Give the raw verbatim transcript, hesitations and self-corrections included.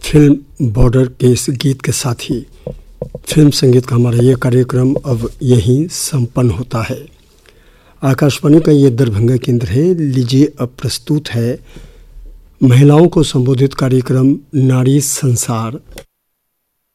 Film border के इस गीत के साथ ही फिल्म संगीत का हमारा ये कार्यक्रम अब यहीं संपन्न होता है। आकाशवाणी का ये दरभंगा केंद्र है। लीजिए अब प्रस्तुत है महिलाओं को संबोधित कार्यक्रम नारी संसार।